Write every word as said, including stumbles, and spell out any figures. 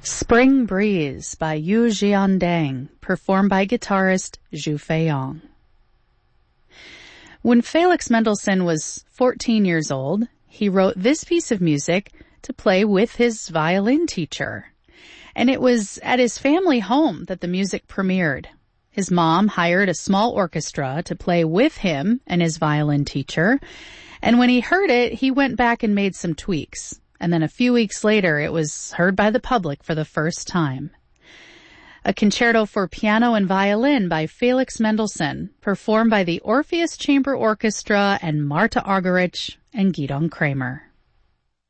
Spring Breeze by Yu Jiandang, performed by guitarist Zhu Feiyong. When Felix Mendelssohn was fourteen years old, he wrote this piece of music to play with his violin teacher. And it was at his family home that the music premiered. His mom hired a small orchestra to play with him and his violin teacher. And when he heard it, he went back and made some tweaks. And then a few weeks later, it was heard by the public for the first time. A concerto for piano and violin by Felix Mendelssohn, performed by the Orpheus Chamber Orchestra and Marta Argerich and Gidon Kramer.